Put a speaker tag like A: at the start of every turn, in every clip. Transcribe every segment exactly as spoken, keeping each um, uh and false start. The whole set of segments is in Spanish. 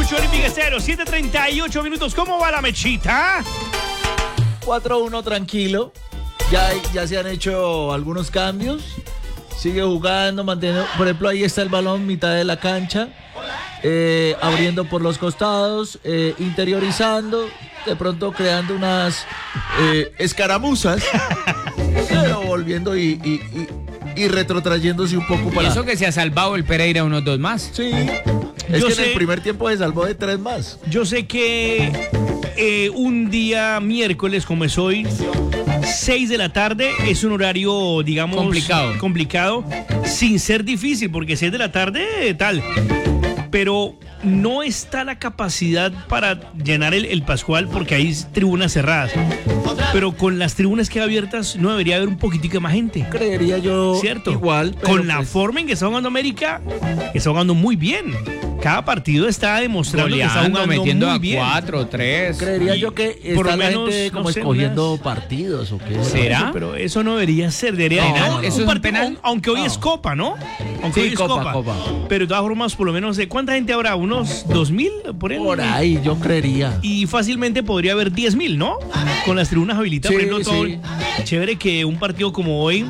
A: Lucho Olímpica Estéreo, siete treinta y ocho minutos. ¿Cómo va la mechita?
B: cuatro uno tranquilo. Ya, ya se han hecho algunos cambios. Sigue jugando, manteniendo. Por ejemplo, ahí está el balón, mitad de la cancha. Eh, abriendo por los costados, eh, interiorizando, de pronto creando unas eh, escaramuzas, pero volviendo y, y, y, y retrotrayéndose un poco para...
C: Y eso que se ha salvado el Pereira unos dos más.
B: Sí, es
A: Yo
B: que
A: sé-
B: en el primer tiempo se salvó de tres más.
A: Yo sé que eh, un día miércoles, como es hoy, seis de la tarde, es un horario, digamos...
C: Complicado.
A: Complicado, sin ser difícil, porque seis de la tarde, tal... Pero no está la capacidad para llenar el, el Pascual porque hay tribunas cerradas. Pero con las tribunas que hay abiertas no debería haber un poquitico más gente.
B: Creería yo
A: ¿Cierto?
B: igual. pero
A: Con la
B: pues,
A: forma en que está jugando América, está jugando muy bien. Cada partido está demostrando que está
C: Goleando,
A: jugando
C: metiendo
A: muy
C: a
A: bien.
C: cuatro, tres.
B: creería
A: y
B: yo que
A: por
B: está
A: lo
B: la
A: menos,
B: gente como
A: no sé,
B: escogiendo
A: unas-
B: partidos o qué.
C: ¿Será?
A: Pero eso no debería ser. Debería
C: No,
A: no,
C: no,
A: un
C: ¿eso es un
A: partido,
C: penal?
A: aunque hoy
B: No.
A: es Copa, ¿no? Aunque
B: Sí,
A: hoy es
B: Copa,
A: Copa.
B: Copa.
A: Pero de todas formas, por lo menos, ¿de cuánta gente habrá? ¿Unos dos mil? Por, ahí?
B: Por ahí, yo creería.
A: Y fácilmente podría haber diez mil, ¿no? Con las tribunas habilitadas.
B: Sí,
A: por ejemplo, todo
B: sí.
A: chévere que un partido como hoy,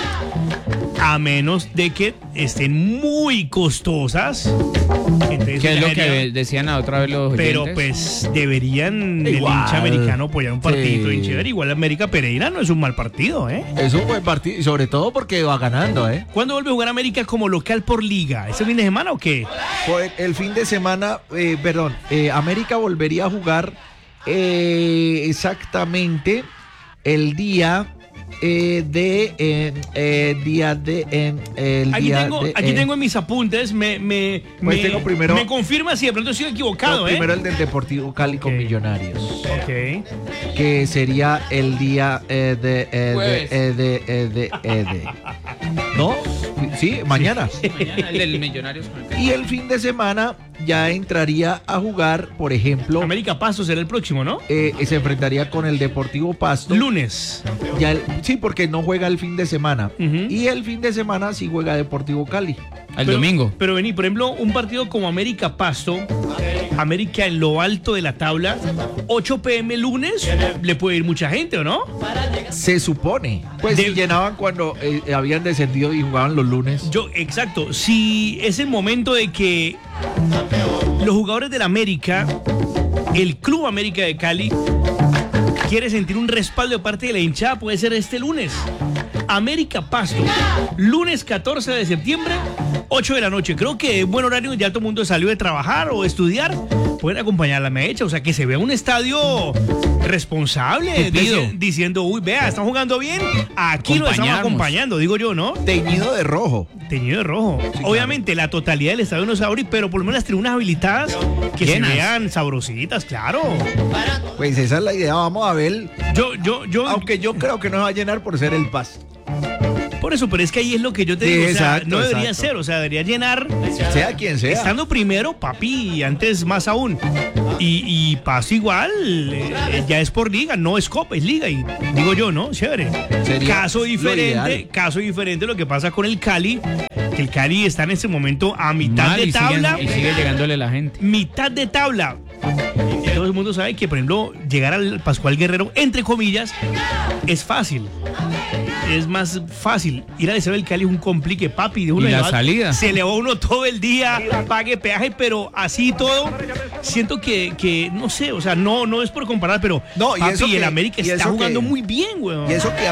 A: a menos de que estén muy costosas, entonces
C: Que es lo
A: debería-
C: que decían la otra vez los
A: pero
C: oyentes.
A: pues deberían el
B: Igual.
A: hincha americano apoyar un partidito
B: Sí.
A: bien chévere. Igual América Pereira no es un mal partido, ¿eh?
B: Es un buen partido, y sobre todo porque va ganando, ¿eh?
A: ¿Cuándo vuelve a jugar América como local por liga? ¿Ese fin de semana o qué?
D: Por el, el fin de semana, eh, perdón, eh, América volvería a jugar eh, exactamente el día eh, de eh, eh, día de eh, el
A: Aquí,
D: día
A: tengo,
D: de,
A: aquí
D: eh,
A: tengo en mis apuntes, me, me,
D: Pues
A: me,
D: tengo primero-
A: me confirma si de pronto estoy equivocado,
D: no,
A: ¿eh?
D: primero el del Deportivo Cali con
A: Ok.
D: Millonarios,
A: Ok.
D: que sería el día eh, de, eh,
C: Jueves.
D: de, eh, de, eh, de, eh, de- ¿no? Sí, mañana.
C: Mañana el del Millonarios con el Pereira.
D: Y el fin de semana ya entraría a jugar, por ejemplo,
A: América Pasto será el próximo, ¿no?
D: eh, se enfrentaría con el Deportivo Pasto.
A: Lunes.
D: Ya el- sí, porque no juega el fin de semana.
A: Ujú.
D: Y el fin de semana sí juega Deportivo Cali.
C: Al
A: Pero-
C: domingo.
A: Pero vení, por ejemplo, un partido como América Pasto, América en lo alto de la tabla, ocho pe eme lunes, le puede ir mucha gente, ¿o no?
D: Se supone. Pues
A: De-
D: sí llenaban cuando eh, habían descendido y jugaban los lunes.
A: Yo, exacto. Si es el momento de que los jugadores del América, el Club América de Cali, quiere sentir un respaldo de parte de la hinchada, puede ser este lunes. América Pasto, lunes catorce de septiembre, ocho de la noche. Creo que es buen horario, ya todo el mundo salió de trabajar o de estudiar. Pueden acompañar a la mecha, o sea, que se vea un estadio responsable,
C: Tupido.
A: dici- diciendo, uy, vea, están jugando bien, aquí lo estamos
C: Acompañamos.
A: acompañando, digo yo, ¿no?
D: Teñido de rojo.
A: Teñido de rojo. Obviamente la totalidad del estadio no es abrir, pero por lo menos las tribunas habilitadas que
C: Llenas.
A: se vean sabrositas, claro.
D: Pues esa es la idea. Vamos a ver.
A: Yo, yo, yo,
D: Aunque yo creo que no se va a llenar por ser el Pasto.
A: por eso, pero es que ahí es lo que yo te
D: Sí,
A: digo, o sea,
D: exacto,
A: no debería
D: exacto.
A: ser, o sea, debería llenar
D: Sea quien sea.
A: estando primero, papi, y antes más aún. Y, y Paso igual, eh, ya es por liga, no es Copa, es liga, y digo yo, ¿no? Chévere.
D: Sería
A: Caso
D: lo
A: diferente,
D: ideal.
A: caso diferente lo que pasa con el Cali, que el Cali está en este momento a mitad
C: Mal,
A: de
C: y, siguen-
A: tabla.
C: y sigue llegándole la gente.
A: Mitad de tabla. Todo el mundo sabe que, por ejemplo, llegar al Pascual Guerrero, entre comillas, es fácil. Es más fácil. Ir al Estadio del Cali es un complique, papi. De uno
C: Y
A: le
C: la
A: va-
C: salida.
A: Se le va uno todo el día, pague peaje, pero así y todo, siento que, que no sé, o sea, no, no es por comparar, pero
D: No, y
A: papi,
D: eso
A: el
D: que-
A: América
D: y
A: está
D: eso
A: jugando
D: que-
A: muy bien, weón.
D: Y eso que